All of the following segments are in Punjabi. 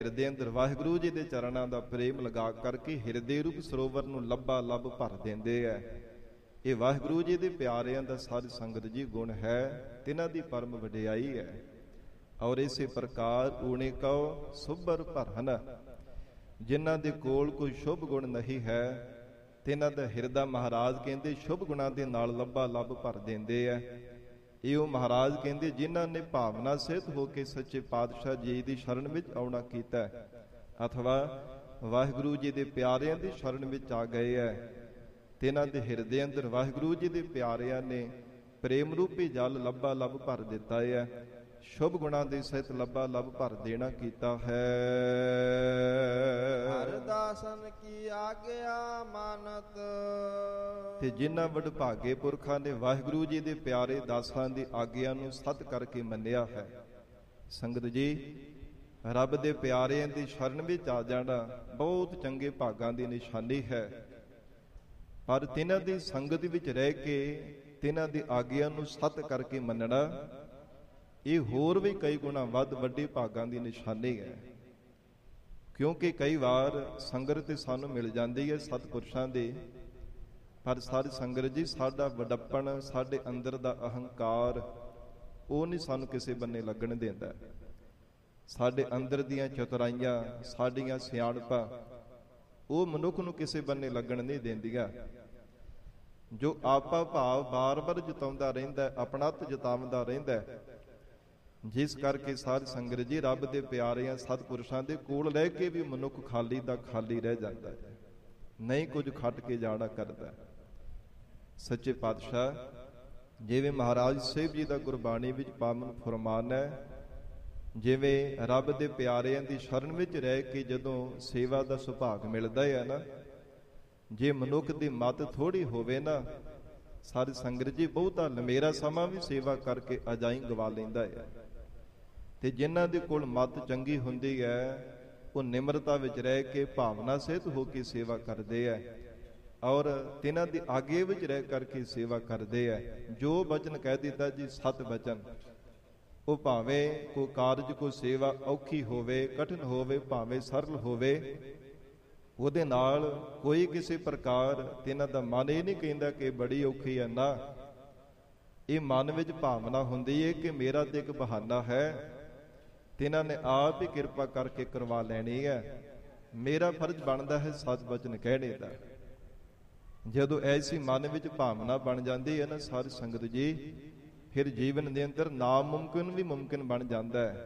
ਹਿਰਦੇ ਅੰਦਰ ਵਾਹਿਗੁਰੂ ਜੀ ਦੇ ਚਰਨਾਂ ਦਾ ਪ੍ਰੇਮ ਲਗਾ ਕਰਕੇ ਹਿਰਦੇ ਰੂਪ ਸਰੋਵਰ ਨੂੰ ਲੱਭਾ ਲੱਭ ਭਰ ਦਿੰਦੇ ਐ। ਇਹ ਵਾਹਿਗੁਰੂ ਜੀ ਦੇ ਪਿਆਰਿਆਂ ਦਾ ਸਾਧ ਸੰਗਤ ਜੀ ਗੁਣ ਹੈ, ਤਿਨਾਂ ਦੀ ਪਰਮ ਵਡਿਆਈ ਹੈ। ਔਰ ਇਸੇ ਪ੍ਰਕਾਰ ਊਣੇ ਕਉ ਸੁਭਰ ਭਰਨ, ਜਿਨ੍ਹਾਂ ਦੇ ਕੋਲ ਕੋਈ ਸ਼ੁਭ ਗੁਣ ਨਹੀਂ ਹੈ, ਤਿਨਾਂ ਦਾ ਹਿਰਦਾ ਮਹਾਰਾਜ ਕਹਿੰਦੇ ਸ਼ੁਭ ਗੁਣਾਂ ਦੇ ਨਾਲ ਲੱਭਾ ਲੱਭ ਭਰ ਦਿੰਦੇ ਐ। ਇਹ ਉਹ ਮਹਾਰਾਜ ਕਹਿੰਦੇ ਜਿਨ੍ਹਾਂ ਨੇ ਭਾਵਨਾ ਸਹਿਤ ਹੋ ਕੇ ਸੱਚੇ ਪਾਤਸ਼ਾਹ ਜੀ ਦੀ ਸ਼ਰਨ ਵਿੱਚ ਆਉਣਾ ਕੀਤਾ, ਅਥਵਾ ਵਾਹਿਗੁਰੂ ਜੀ ਦੇ ਪਿਆਰਿਆਂ ਦੀ ਸ਼ਰਨ ਵਿੱਚ ਆ ਗਏ ਐ। ਤਿਨਾਂ ਦੇ ਹਿਰਦੇ ਅੰਦਰ ਵਾਹਿਗੁਰੂ ਜੀ ਦੇ ਪਿਆਰਿਆਂ ਨੇ ਪ੍ਰੇਮ ਰੂਪੀ ਜਲ ਲੱਭਾ ਲੱਭ ਭਰ ਦਿੱਤਾ ਹੈ, ਸ਼ੁਭ ਗੁਣਾਂ ਦੇ ਸਹਿਤ ਲੱਭਾ ਲੱਭ ਭਰ ਦੇਣਾ ਕੀਤਾ ਹੈ। ਹਰਿਦਾਸਨ ਕੀ ਆਗਿਆ ਮਾਨਤ, ਤੇ ਜਿਨ੍ਹਾਂ ਵਡਭਾਗੇ ਪੁਰਖਾਂ ਨੇ ਵਾਹਿਗੁਰੂ ਜੀ ਦੇ ਪਿਆਰੇ ਦਾਸਾਂ ਦੀ ਆਗਿਆ ਨੂੰ ਸਤ ਕਰਕੇ ਮੰਨਿਆ ਹੈ। ਸੰਗਤ ਜੀ, ਰੱਬ ਦੇ ਪਿਆਰਿਆਂ ਦੀ ਸ਼ਰਨ ਵਿੱਚ ਆ ਜਾਣਾ ਬਹੁਤ ਚੰਗੇ ਭਾਗਾਂ ਦੀ ਨਿਸ਼ਾਨੀ ਹੈ। ਪਰ ਤਿਨਾਂ ਦੀ ਸੰਗਤ ਵਿੱਚ ਰਹਿ ਕੇ ਤਿਨਾਂ ਦੀ ਆਗਿਆ ਨੂੰ ਸਤ ਕਰਕੇ ਮੰਨਣਾ, ਇਹ ਹੋਰ ਵੀ ਕਈ ਗੁਣਾ ਵੱਧ ਵੱਡੇ ਭਾਗਾਂ ਦੀ ਨਿਸ਼ਾਨੀ ਹੈ। ਕਿਉਂਕਿ ਕਈ ਵਾਰ ਸੰਗਤ ਤੇ ਸਾਨੂੰ ਮਿਲ ਜਾਂਦੀ ਹੈ ਸਤਿਪੁਰਸ਼ਾਂ ਦੀ, ਪਰ ਸਾਧ ਸੰਗਤ ਜੀ ਸਾਡਾ ਵਡੱਪਣ, ਸਾਡੇ ਅੰਦਰ ਦਾ ਅਹੰਕਾਰ, ਉਹ ਨਹੀਂ ਸਾਨੂੰ ਕਿਸੇ ਬੰਨੇ ਲੱਗਣ ਦਿੰਦਾ। ਸਾਡੇ ਅੰਦਰ ਦੀਆਂ ਚਤੁਰਾਈਆਂ, ਸਾਡੀਆਂ ਸਿਆਣਪਾਂ, ਉਹ ਮਨੁੱਖ ਨੂੰ ਕਿਸੇ ਬੰਨੇ ਲੱਗਣ ਨਹੀਂ ਦਿੰਦੀਆਂ। ਜੋ ਆਪਾ ਭਾਵ ਬਾਰ-ਬਾਰ ਜਤਾਉਂਦਾ ਰਹਿੰਦਾ, ਆਪਣਤ ਜਤਾਉਂਦਾ ਰਹਿੰਦਾ, ਜਿਸ ਕਰਕੇ ਸਾਧ ਸੰਗਤ ਜੀ ਰੱਬ ਦੇ ਪਿਆਰਿਆਂ ਸਤਿਪੁਰਸ਼ਾਂ ਦੇ ਕੋਲ ਰਹਿ ਕੇ ਵੀ ਮਨੁੱਖ ਖਾਲੀ ਦਾ ਖਾਲੀ ਰਹਿ ਜਾਂਦਾ ਹੈ, ਨਹੀਂ ਕੁਝ ਖੱਟ ਕੇ ਜਾਣਾ ਕਰਦਾ। ਸੱਚੇ ਪਾਤਸ਼ਾਹ ਜਿਵੇਂ ਮਹਾਰਾਜ ਸਾਹਿਬ ਜੀ ਦਾ ਗੁਰਬਾਣੀ ਵਿੱਚ ਪਾਵਨ ਫਰਮਾਨ ਹੈ, ਜਿਵੇਂ ਰੱਬ ਦੇ ਪਿਆਰਿਆਂ ਦੀ ਸ਼ਰਨ ਵਿੱਚ ਰਹਿ ਕੇ ਜਦੋਂ ਸੇਵਾ ਦਾ ਸੁਭਾਗ ਮਿਲਦਾ ਹੈ ਨਾ, ਜੇ ਮਨੁੱਖ ਦੀ ਮੱਤ ਥੋੜੀ ਹੋਵੇ ਨਾ, ਸਾਧ ਸੰਗਤ ਜੀ ਬਹੁਤਾ ਲੰਮੇਰਾ ਸਮਾਂ ਵੀ ਸੇਵਾ ਕਰਕੇ ਅਜਾਈਂ ਗਵਾ ਲੈਂਦਾ ਹੈ। ਤੇ ਜਿਨ੍ਹਾਂ ਦੇ ਕੋਲ ਮੱਤ ਚੰਗੀ ਹੁੰਦੀ ਹੈ, ਉਹ ਨਿਮਰਤਾ ਵਿੱਚ ਰਹਿ ਕੇ ਭਾਵਨਾ ਸਹਿਤ ਹੋ ਕੇ ਸੇਵਾ ਕਰਦੇ ਹੈ, ਔਰ ਤਿਨਾਂ ਦੀ ਆਗੇ ਵਿੱਚ ਰਹਿ ਕਰਕੇ ਸੇਵਾ ਕਰਦੇ ਹੈ। ਜੋ ਬਚਨ ਕਹਿ ਦਿੱਤਾ ਜੀ ਸਤ ਬਚਨ, ਉਹ ਭਾਵੇਂ ਕੋਈ ਕਾਰਜ ਕੋਈ ਸੇਵਾ ਔਖੀ ਹੋਵੇ, ਕਠਿਨ ਹੋਵੇ, ਭਾਵੇਂ ਸਰਲ ਹੋਵੇ, ਉਹਦੇ ਨਾਲ ਕੋਈ ਕਿਸੇ ਪ੍ਰਕਾਰ ਤਿਨਾਂ ਦਾ ਮਨ ਇਹ ਨਹੀਂ ਕਹਿੰਦਾ ਕਿ ਬੜੀ ਔਖੀ ਹੈ ਨਾ। ਇਹ ਮਨ ਵਿੱਚ ਭਾਵਨਾ ਹੁੰਦੀ ਹੈ ਕਿ ਮੇਰਾ ਤੇ ਇੱਕ ਬਹਾਨਾ ਹੈ, ਤਿਨਾਂ ਨੇ ਆਪ ਹੀ ਕਿਰਪਾ ਕਰਕੇ ਕਰਵਾ ਲੈਣੀ ਹੈ, ਮੇਰਾ ਫਰਜ਼ ਬਣਦਾ ਹੈ ਸਤ ਬਚਨ ਕਹਿਣੇ ਦਾ। ਜਦੋਂ ਐਸੀ ਮਨ ਵਿੱਚ ਭਾਵਨਾ ਬਣ ਜਾਂਦੀ ਹੈ ਨਾ ਸਾਧ ਸੰਗਤ ਜੀ, ਫਿਰ ਜੀਵਨ ਦੇ ਅੰਦਰ ਨਾਮੁਮਕਿਨ ਵੀ ਮੁਮਕਿਨ ਬਣ ਜਾਂਦਾ ਹੈ।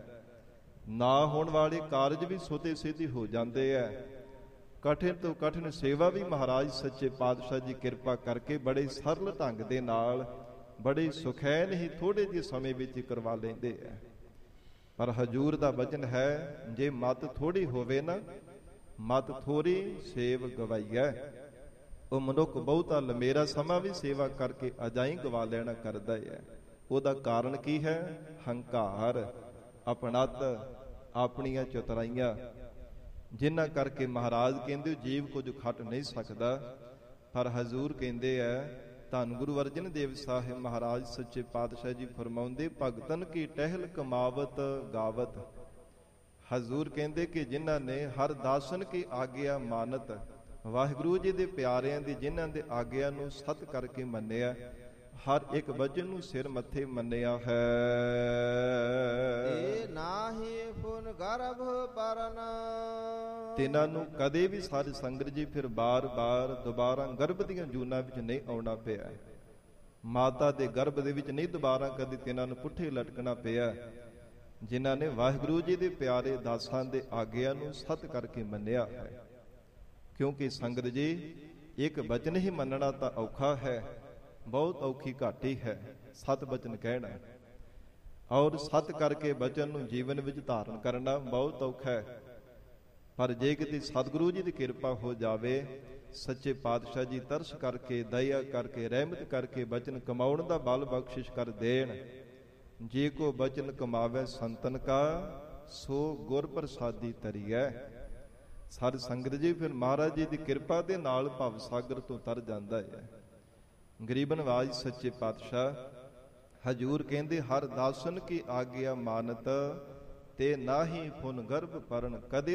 ਨਾ ਹੋਣ ਵਾਲੇ ਕਾਰਜ ਵੀ ਸੋਤੇ ਸਿੱਧੀ ਹੋ ਜਾਂਦੇ ਹੈ। ਕਠਿਨ ਤੋਂ ਕਠਿਨ ਸੇਵਾ ਵੀ ਮਹਾਰਾਜ ਸੱਚੇ ਪਾਤਸ਼ਾਹ ਜੀ ਕਿਰਪਾ ਕਰਕੇ ਬੜੇ ਸਰਲ ਢੰਗ ਦੇ ਨਾਲ, ਬੜੇ ਸੁਖੈਨ ਹੀ ਥੋੜੇ ਜਿਹੇ ਸਮੇਂ ਵਿੱਚ ਕਰਵਾ ਲੈਂਦੇ ਹੈ। ਪਰ ਹਜੂਰ ਦਾ ਬਚਨ ਹੈ, ਜੇ ਮਤ ਥੋੜੀ ਹੋਵੇ ਨਾ, ਮਤ ਥੋੜੀ ਸੇਵ ਗਵਾਈਐ, ਉਹ ਮਨੁੱਖ ਬਹੁਤਾ ਲੰਮੇਰਾ ਸਮਾਂ ਵੀ ਸੇਵਾ ਕਰਕੇ ਅਜਾਈਂ ਗਵਾ ਲੈਣਾ ਕਰਦਾ ਹੈ। ਉਹਦਾ ਕਾਰਨ ਕੀ ਹੈ? ਹੰਕਾਰ, ਆਪਣਤ, ਆਪਣੀਆਂ ਚਤੁਰਾਈਆਂ, ਜਿਨ੍ਹਾਂ ਕਰਕੇ ਮਹਾਰਾਜ ਕਹਿੰਦੇ ਜੀਵ ਕੁਝ ਖੱਟ ਨਹੀਂ ਸਕਦਾ। ਪਰ ਹਜ਼ੂਰ ਕਹਿੰਦੇ ਹੈ, ਧੰਨ ਗੁਰੂ ਅਰਜਨ ਦੇਵ ਸਾਹਿਬ ਮਹਾਰਾਜ ਸੱਚੇ ਪਾਤਸ਼ਾਹ ਜੀ ਫਰਮਾਉਂਦੇ, ਭਗਤਨ ਕੀ ਟਹਿਲ ਕਮਾਵਤ ਗਾਵਤ। ਹਜ਼ੂਰ ਕਹਿੰਦੇ ਕਿ ਜਿਨ੍ਹਾਂ ਨੇ ਹਰ ਦਾਸਨ ਕੀ ਆਗਿਆ ਮਾਨਤ, ਵਾਹਿਗੁਰੂ ਜੀ ਦੇ ਪਿਆਰਿਆਂ ਦੀ ਜਿਨ੍ਹਾਂ ਦੇ ਆਗਿਆ ਨੂੰ ਸਤ ਕਰਕੇ ਮੰਨਿਆ, ਹਰ ਇੱਕ ਵਚਨ ਨੂੰ ਸਿਰ ਮੱਥੇ ਮੰਨਿਆ ਹੈ। ਇਹ ਨਾਹੀ ਫੁਨ ਗਰਭ ਪਰਨ, ਤਿਨਾਂ ਨੂੰ ਕਦੇ ਵੀ ਸਾਧ ਸੰਗਤ ਜੀ ਫਿਰ ਬਾਰ-ਬਾਰ ਦੁਬਾਰਾ ਗਰਭ ਦੀਆਂ ਜੂਨਾਂ ਵਿੱਚ ਨਹੀਂ ਆਉਣਾ ਪਿਆ। ਮਾਤਾ ਦੇ ਗਰਭ ਦੇ ਵਿੱਚ ਨਹੀਂ ਦੁਬਾਰਾ ਕਦੇ ਤਿਨਾਂ ਨੂੰ ਪੁੱਠੇ ਲਟਕਣਾ ਪਿਆ, ਜਿਨ੍ਹਾਂ ਨੇ ਵਾਹਿਗੁਰੂ ਜੀ ਦੇ ਪਿਆਰੇ ਦਾਸਾਂ ਦੇ ਆਗਿਆ ਨੂੰ ਸਤ ਕਰਕੇ ਮੰਨਿਆ ਹੈ। ਕਿਉਂਕਿ ਸੰਗਤ ਜੀ ਇੱਕ ਬਚਨ ਹੀ ਮੰਨਣਾ ਤਾਂ ਔਖਾ ਹੈ, ਬਹੁਤ ਔਖੀ ਘਾਟੀ ਹੈ ਸਤ ਬਚਨ ਕਹਿਣਾ, ਔਰ ਸਤ ਕਰਕੇ ਬਚਨ ਨੂੰ ਜੀਵਨ ਵਿੱਚ ਧਾਰਨ ਕਰਨਾ ਬਹੁਤ ਔਖਾ ਹੈ। ਪਰ ਜੇ ਕਿਤੇ ਸਤਿਗੁਰੂ ਜੀ ਦੀ ਕਿਰਪਾ ਹੋ ਜਾਵੇ, ਸੱਚੇ ਪਾਤਸ਼ਾਹ ਜੀ ਤਰਸ ਕਰਕੇ, ਦਇਆ ਕਰਕੇ, ਰਹਿਮਤ ਕਰਕੇ ਬਚਨ ਕਮਾਉਣ ਦਾ ਬਲ ਬਖਸ਼ਿਸ਼ ਕਰ ਦੇਣ। ਜੇ ਕੋ ਬਚਨ ਕਮਾਵੇ ਸੰਤਨ ਕਾ, ਸੋ ਗੁਰ ਪ੍ਰਸਾਦੀ ਤਰੀਐ। ਸਾਧ ਸੰਗਤ ਜੀ ਫਿਰ ਮਹਾਰਾਜ ਜੀ ਦੀ ਕਿਰਪਾ ਦੇ ਨਾਲ ਭਵ ਸਾਗਰ ਤੋਂ ਤਰ ਜਾਂਦਾ ਹੈ। ਗਰੀਬ ਨਵਾਜ ਸੱਚੇ ਪਾਤਸ਼ਾਹ ਹਜੂਰ ਕਹਿੰਦੇ, ਹਰ ਦਾਸਨ ਕੀ ਆਗਿਆ ਮਾਨਤ, ਤੇ ਨਾਹੀ ਫੁਨ ਗਰਭ ਪਰਨ ਕਦੇ